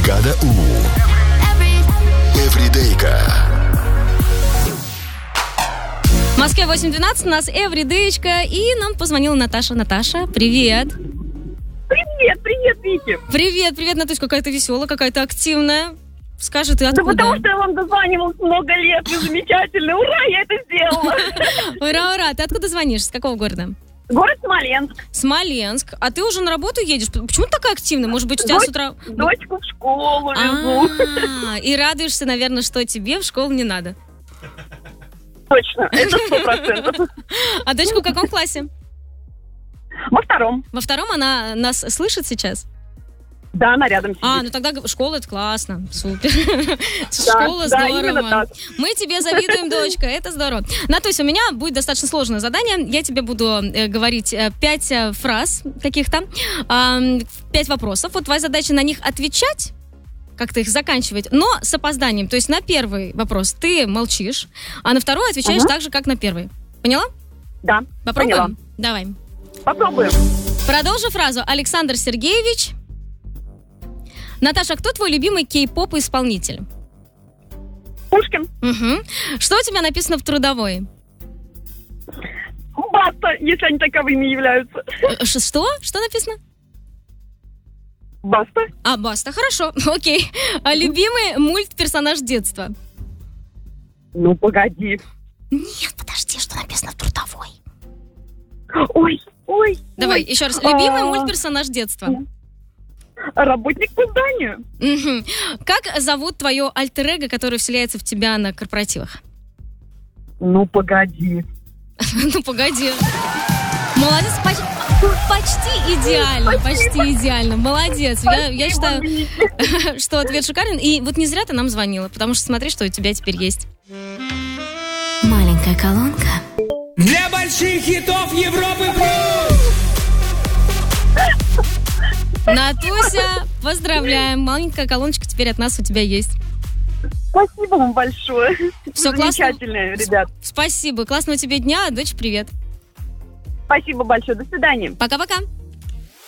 Бригада У. Эвридейка. В Москве 8:12, у нас эвридеечка, и нам позвонила Наташа. Наташа, привет. Привет, Вики. Привет, Натусь, какая ты веселая, какая ты активная. Скажи, ты откуда? Да потому что я вам дозванивалась много лет, вы замечательны. Ура, я это сделала. Ура, ты откуда звонишь? С какого города? Город Смоленск. Смоленск. А ты уже на работу едешь? Почему ты такая активная? Может быть, у тебя с утра... Дочку в школу везу. И радуешься, наверное, что тебе в школу не надо. Точно, это 100%. А дочка в каком классе? Во втором. Во втором она нас слышит сейчас? Да, она рядом сидит. Ну тогда школа — это классно, супер. Школа здорово. Мы тебе завидуем, дочка, это здорово. Натусь, у меня будет достаточно сложное задание. Я тебе буду говорить 5 фраз каких-то, 5 вопросов. Вот твоя задача на них отвечать, как-то их заканчивать, но с опозданием. То есть на первый вопрос ты молчишь, а на второй отвечаешь так же, как на первый. Поняла? Да, попробуем? Поняла. Давай. Попробуем. Продолжу фразу. Александр Сергеевич. Наташа, кто твой любимый кей-поп-исполнитель? Пушкин. Угу. Что у тебя написано в трудовой? Баста, если они таковыми являются. Что? Что написано? Баста. Баста, хорошо, окей. А любимый мультперсонаж детства? Ну, погоди. Нет, подожди, что написано в трудовой? Ой. Давай, еще раз. Любимый мультперсонаж детства? Работник по зданию. Угу. Как зовут твое альтер-эго, которое вселяется в тебя на корпоративах? Ну, погоди. Ну, погоди. Молодец, почти идеально. Молодец. Я считаю, что ответ шикарен. И вот не зря ты нам звонила, потому что смотри, что у тебя теперь есть. Маленькая колонка. Для больших хитов Европы плюс! Натуся, поздравляем. Маленькая колоночка теперь от нас у тебя есть. Спасибо вам большое. Все замечательные, ребят. Спасибо. Классного тебе дня. Дочь, привет. Спасибо большое. До свидания. Пока-пока.